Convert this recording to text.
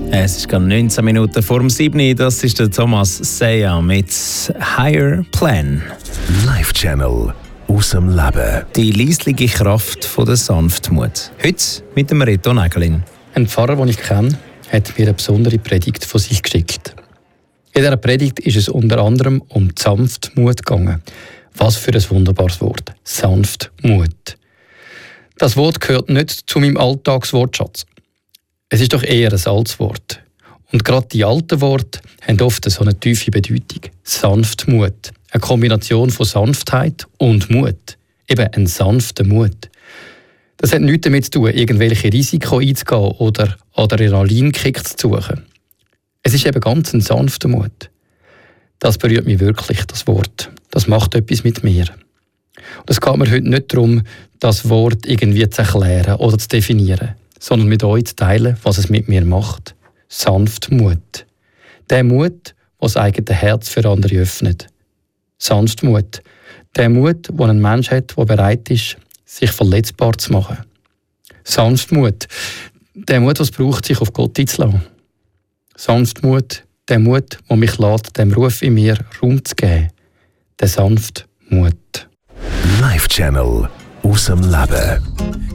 Es ist gerade 19 Minuten vor dem 7. Das ist der Thomas Seja mit Higher Plan. Live Channel aus dem Leben. Die leisliche Kraft von der Sanftmut. Heute mit dem Reto Nägelin. Ein Pfarrer, den ich kenne, hat mir eine besondere Predigt von sich geschickt. In dieser Predigt ist es unter anderem um die Sanftmut gegangen. Was für ein wunderbares Wort. Sanftmut. Das Wort gehört nicht zu meinem Alltagswortschatz. Es ist doch eher ein altes Wort. Und gerade die alten Worte haben oft so eine tiefe Bedeutung. Sanftmut. Eine Kombination von Sanftheit und Mut. Eben ein sanfter Mut. Das hat nichts damit zu tun, irgendwelche Risiken einzugehen oder Adrenalinkick zu suchen. Es ist eben ganz ein sanfter Mut. Das berührt mich wirklich, das Wort. Das macht etwas mit mir. Und es geht mir heute nicht darum, das Wort irgendwie zu erklären oder zu definieren, sondern mit euch zu teilen, was es mit mir macht. Sanftmut. Der Mut, der das eigene Herz für andere öffnet. Sanftmut. Der Mut, den ein Mensch hat, der bereit ist, sich verletzbar zu machen. Sanftmut. Der Mut, was braucht, sich auf Gott einzulassen. Sanftmut. Der Mut, der mich lässt, dem Ruf in mir Raum zu geben. Der Sanftmut. Live Channel aus dem Leben.